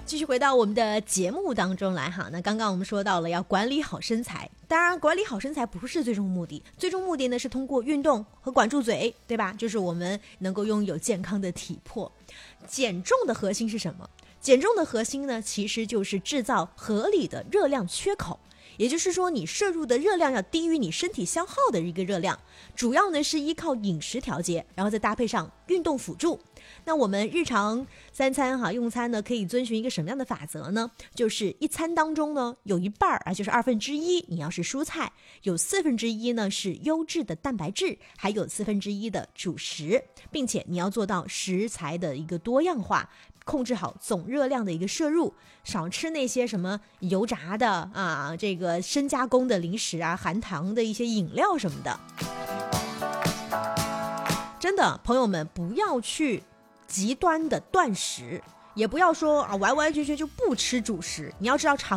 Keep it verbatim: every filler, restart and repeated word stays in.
继续回到我们的节目当中来哈，那刚刚我们说到了要管理好身材，当然管理好身材不是最终目的，最终目的呢是通过运动和管住嘴，对吧？就是我们能够拥有健康的体魄。减重的核心是什么？减重的核心呢，其实就是制造合理的热量缺口。也就是说，你摄入的热量要低于你身体消耗的一个热量，主要呢是依靠饮食调节，然后再搭配上运动辅助。那我们日常三餐哈用餐呢，可以遵循一个什么样的法则呢？就是一餐当中呢，有一半啊，就是二分之一你要是蔬菜，有四分之一呢是优质的蛋白质，还有四分之一的主食，并且你要做到食材的一个多样化。控制好总热量的一个摄入，少吃那些什么油炸的啊，这个深加工的零食啊，含糖的一些饮料什么的。真的，朋友们不要去极端的断食，也不要说啊完完全全就不吃主食。你要知道，长